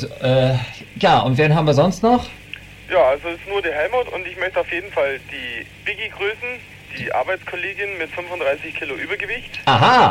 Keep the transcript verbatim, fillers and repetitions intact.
gut. Äh, ja, und wen haben wir sonst noch? Ja, also es ist nur der Helmut und ich möchte auf jeden Fall die Biggie grüßen, die Arbeitskollegin mit fünfunddreißig Kilo Übergewicht. Aha!